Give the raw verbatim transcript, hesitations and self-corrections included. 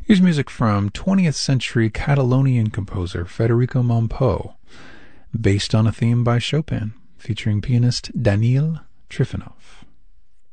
Here's music from twentieth century Catalonian composer Federico Mompou, based on a theme by Chopin, featuring pianist Daniil Trifonov.